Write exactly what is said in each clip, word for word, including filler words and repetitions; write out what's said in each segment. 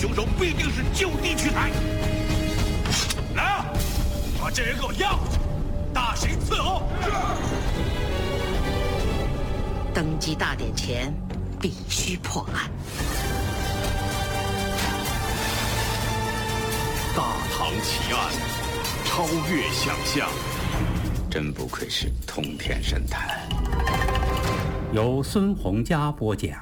凶手必定是就地取材。来啊，把这人给我押回去，大刑伺候。 登基大典前，必须破案。 大唐奇案，超越想象， 真不愧是通天神探。 由孙洪佳播讲。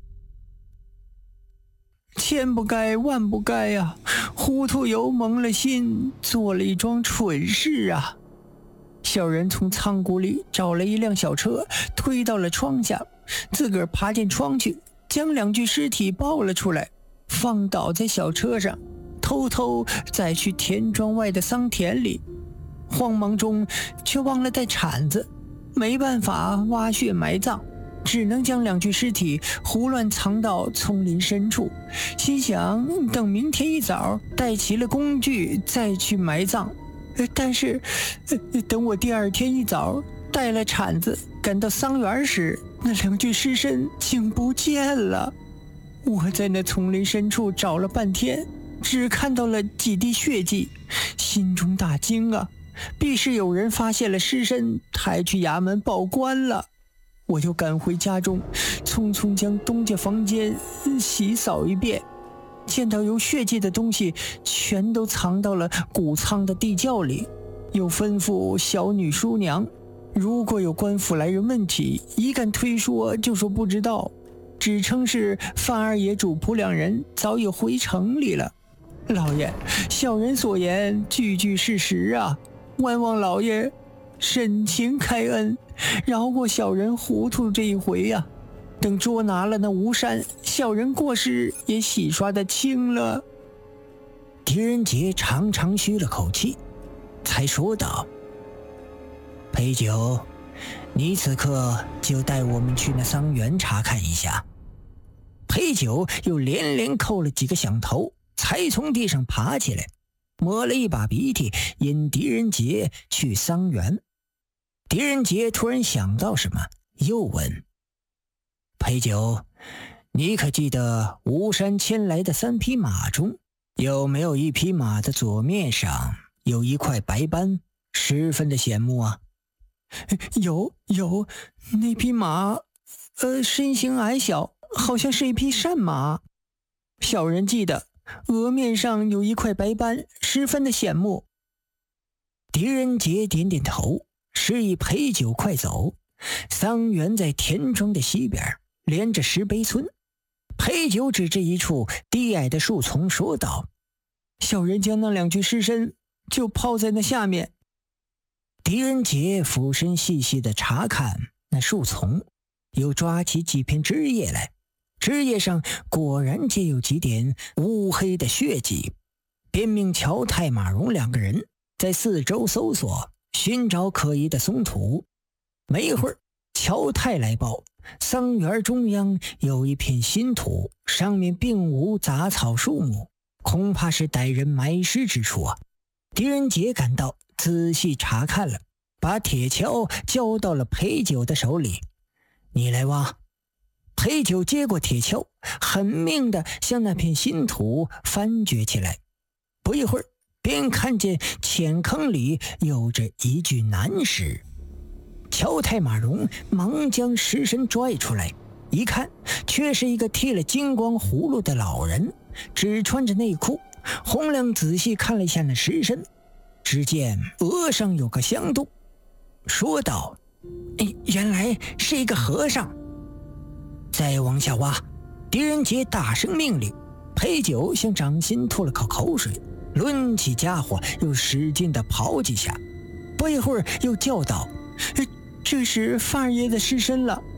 千不该万不该呀、啊！糊涂油蒙了心，做了一桩蠢事啊！小人从仓库里找了一辆小车，推到了窗下，自个儿爬进窗去，将两具尸体抱了出来，放倒在小车上，偷偷再去田庄外的桑田里。慌忙中却忘了带铲子，没办法挖穴埋葬，只能将两具尸体胡乱藏到丛林深处，心想等明天一早带齐了工具再去埋葬。但是等我第二天一早带了铲子赶到桑园时，那两具尸身竟不见了。我在那丛林深处找了半天，只看到了几滴血迹，心中大惊啊！必是有人发现了尸身，抬去衙门报官了。我就赶回家中，匆匆将东家房间洗扫一遍，见到有血迹的东西全都藏到了谷仓的地窖里，又吩咐小女书娘，如果有官府来人问起，一敢推说就说不知道，只称是范二爷主仆两人早已回城里了。老爷，小人所言句句事实啊，万望老爷深情开恩，饶过小人糊涂这一回呀、啊！等捉拿了那吴山，小人过失也洗刷得清了。狄仁杰长长吁了口气，才说道：“裴九，你此刻就带我们去那桑园查看一下。”裴九又连连叩了几个响头，才从地上爬起来，抹了一把鼻涕，引狄仁杰去桑园。狄仁杰突然想到什么，又问：“裴九，你可记得吴山牵来的三匹马中，有没有一匹马的左面上有一块白斑，十分的显目啊？”“有有，那匹马，呃，身形矮小，好像是一匹善马。小人记得额面上有一块白斑，十分的显目。”狄仁杰点点头，示意裴九快走。桑园在田庄的西边，连着石碑村。裴九指着一处低矮的树丛说道：“小人将那两具尸身就抛在那下面。”狄仁杰俯身细细地查看那树丛，又抓起几片枝叶来，枝叶上果然皆有几点乌黑的血迹，便命乔太、马荣两个人在四周搜索，寻找可疑的松土。没一会儿，乔太来报，桑园中央有一片新土，上面并无杂草树木，恐怕是歹人埋尸之处啊。狄仁杰赶到，仔细查看了，把铁锹交到了裴九的手里：“你来挖。”裴九接过铁锹，狠命地向那片新土翻掘起来。不一会儿，便看见浅坑里有着一具男尸。乔太、马荣忙将尸身拽出来，一看，却是一个剃了金光葫芦的老人，只穿着内裤。洪亮仔细看了一下那尸身，只见额上有个香洞，说道：“哎，原来是一个和尚。”再往下挖，狄仁杰大声命令。裴九向掌心吐了口口水，抡起家伙又使劲地刨几下，不一会儿又叫道：“这是范二爷的尸身了。”